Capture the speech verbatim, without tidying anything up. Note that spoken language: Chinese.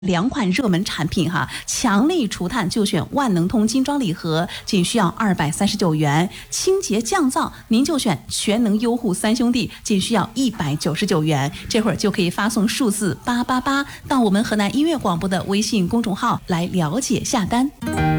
两款热门产品哈，强力除碳就选万能通精装礼盒，仅需要二百三十九元；清洁降噪您就选全能优护三兄弟，仅需要一百九十九元。这会儿就可以发送数字八八八到我们河南音乐广播的微信公众号来了解下单。